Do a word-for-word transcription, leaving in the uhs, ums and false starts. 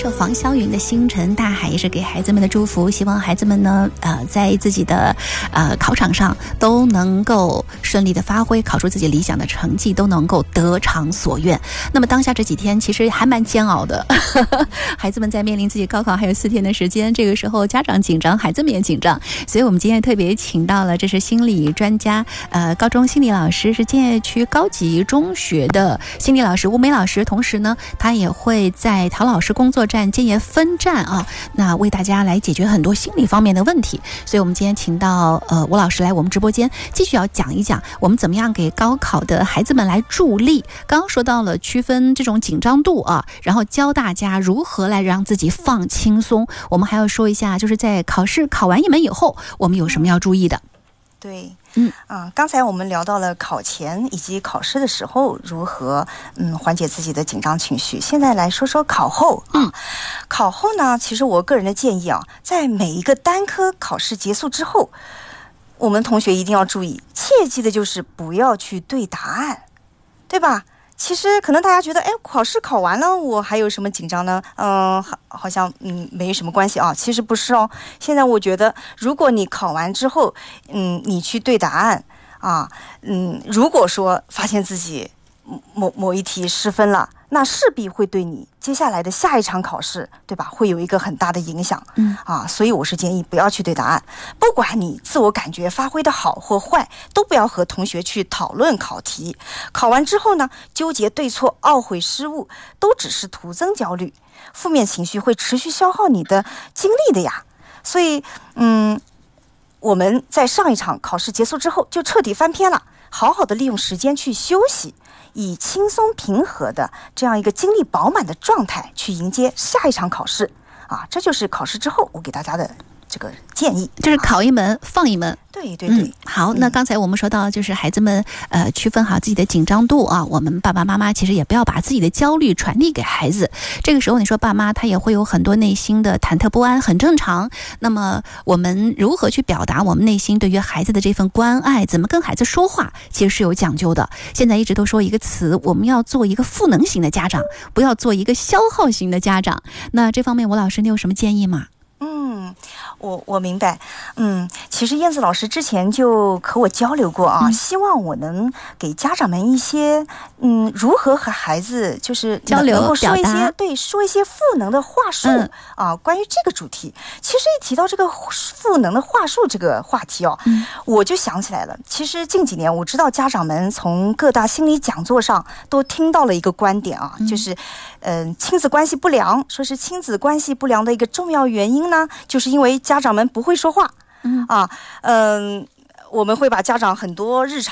首房霄云的星辰大海，也是给孩子们的祝福，希望孩子们呢呃在自己的呃考场上都能够顺利的发挥，考出自己理想的成绩，都能够得偿所愿。那么当下这几天其实还蛮煎熬的孩子们在面临自己高考还有四天的时间，这个时候家长紧张，孩子们也紧张，所以我们今天特别请到了这是心理专家，呃高中心理老师，是建业区高级中学的心理老师吴梅老师，同时呢他也会在陶老师工作站建业分站啊，那为大家来解决很多心理方面的问题。所以我们今天请到呃吴老师来我们直播间，继续要讲一讲我们怎么样给高考的孩子们来助力。刚刚说到了区分这种紧张度啊，然后教大家如何来让自己放轻松。我们还要说一下，就是在考试考完一门以后，我们有什么要注意的？ 对， 嗯啊，刚才我们聊到了考前以及考试的时候如何嗯缓解自己的紧张情绪。现在来说说考后啊， 嗯， 考后呢，其实我个人的建议啊，在每一个单科考试结束之后，我们同学一定要注意，切记的就是不要去对答案，对吧？其实可能大家觉得，哎，考试考完了，我还有什么紧张呢？嗯，好，好像嗯没什么关系啊。其实不是哦。现在我觉得，如果你考完之后，嗯，你去对答案啊，嗯，如果说发现自己某某一题失分了，那势必会对你接下来的下一场考试，对吧，会有一个很大的影响。 嗯啊，所以我是建议不要去对答案，不管你自我感觉发挥的好或坏，都不要和同学去讨论考题。考完之后呢，纠结对错、懊悔失误，都只是徒增焦虑，负面情绪会持续消耗你的精力的呀。所以，嗯，我们在上一场考试结束之后就彻底翻篇了，好好的利用时间去休息，以轻松平和的这样一个精力饱满的状态去迎接下一场考试啊，这就是考试之后我给大家的这个建议， 就是考一门、啊、放一门。 对对对、 嗯，好，那刚才我们说到，就是孩子们呃区分好自己的紧张度啊，我们爸爸妈妈其实也不要把自己的焦虑传递给孩子。这个时候你说爸妈他也会有很多内心的忐忑不安，很正常。那么我们如何去表达我们内心对于孩子的这份关爱，怎么跟孩子说话，其实是有讲究的。现在一直都说一个词，我们要做一个赋能型的家长，不要做一个消耗型的家长。那这方面吴老师你有什么建议吗？ 嗯，我我明白。嗯，其实燕子老师之前就和我交流过啊，嗯、希望我能给家长们一些嗯，如何和孩子就是交流能够说一表达些对说一些赋能的话术、嗯、啊。关于这个主题，其实一提到这个赋能的话术这个话题哦、嗯，我就想起来了。其实近几年我知道家长们从各大心理讲座上都听到了一个观点啊，嗯、就是嗯、呃，亲子关系不良，说是亲子关系不良的一个重要原因呢，就是因为家长们不会说话。嗯啊，嗯、呃，我们会把家长很多日常